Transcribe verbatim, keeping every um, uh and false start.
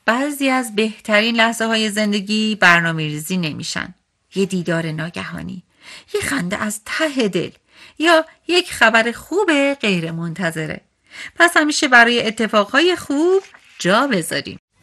بعضی از بهترین لحظه های زندگی برنامه ریزی نمیشن. یه دیدار ناگهانی، یه خنده از ته دل یا یک خبر خوب غیر منتظره. پس همیشه برای اتفاقهای خوب جا بذاریم.